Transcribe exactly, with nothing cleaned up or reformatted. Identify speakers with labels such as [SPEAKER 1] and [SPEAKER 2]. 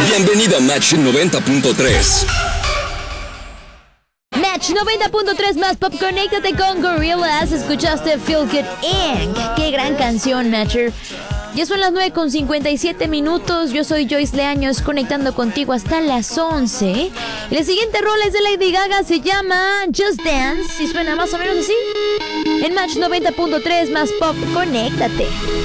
[SPEAKER 1] Bienvenido a Match noventa punto tres.
[SPEAKER 2] Match noventa punto tres más pop, conéctate con Gorillaz. Escuchaste Feel Good incorporated. Qué gran canción, Matcher. Ya son las nueve con cincuenta y siete minutos. Yo soy Joyce Leaños, conectando contigo hasta las once. Y la siguiente rola es de Lady Gaga, se llama Just Dance y suena más o menos así. En Match noventa punto tres más pop, conéctate.